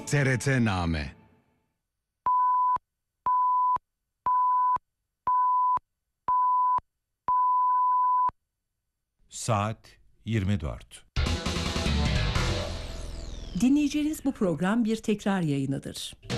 TRT-Name. Saat 24. Dinleyeceğiniz bu program bir tekrar yayınıdır.